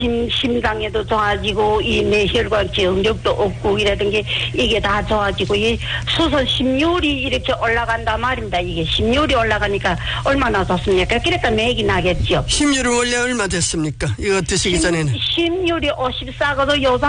심장에도 좋아지고 이 뇌혈관 정력도 없고 이러던 게 이게 다 좋아지고 이 수소 심률이 이렇게 올라간다 말입니다. 이게 심률이 올라가니까 얼마나 좋습니까? 그러니까 맥이 나겠죠. 심률은 원래 얼마 됐습니까? 이거 드시기 전에는? 심률이 54거도 요즘